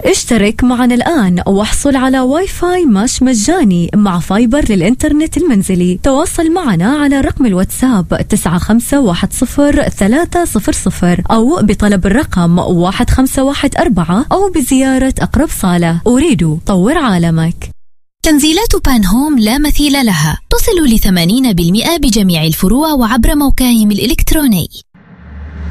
اشترك معنا الآن واحصل على واي فاي ماش مجاني مع فايبر للإنترنت المنزلي. تواصل معنا على رقم الواتساب 95103000 أو بطلب الرقم 1514 أو بزيارة أقرب صالة. أريد طور عالمك. تنزيلات بان هوم لا مثيل لها، تصل ل 80% بجميع الفروع وعبر موقعهم الإلكتروني.